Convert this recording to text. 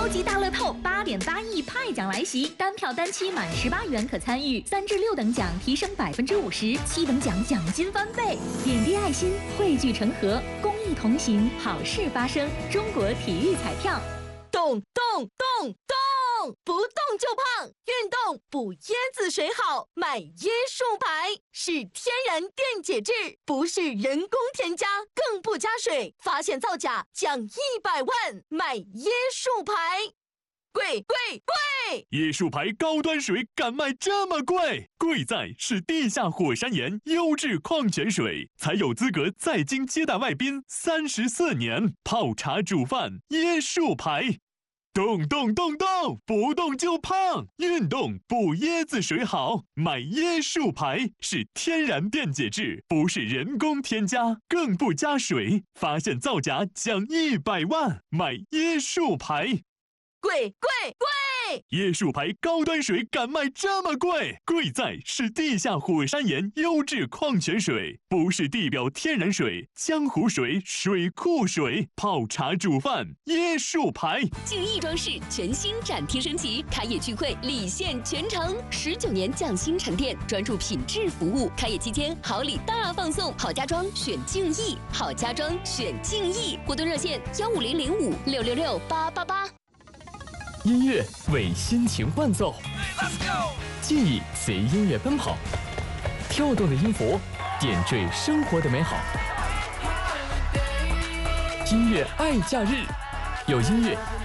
超级大乐透8.8亿派奖来袭，单票单期满18元可参与，3至6等奖提升50%，7等奖奖金翻倍。点滴爱心，汇聚成河，公益同行，好事发生。中国体育彩票， 动动动动，不动就胖，运动补椰子水好，买椰树牌是天然电解质，不是人工添加，更不加水，发现造假奖100万，买椰树牌。贵！ 椰树牌高端水敢卖这么贵？贵在是地下火山岩优质矿泉水，才有资格在京接待外宾34年。泡茶煮饭，椰树牌。动动动动，不动就胖，运动补椰子水好，买椰树牌是天然电解质，不是人工添加，更不加水，发现造假奖100万，买椰树牌。 贵！ 椰树牌高端水敢卖这么贵？贵在是地下火山岩优质矿泉水，不是地表天然水、江湖水、水库水。泡茶煮饭，椰树牌。 敬意装饰全新展厅升级，开业聚会礼献全城，19年匠心沉淀，专注品质服务。开业期间好礼大放送，好家装选敬意，好家装选敬意。活动热线15005666888。 音乐为心情伴奏，记忆随音乐奔跑，跳动的音符点缀生活的美好。音乐爱假日，有音乐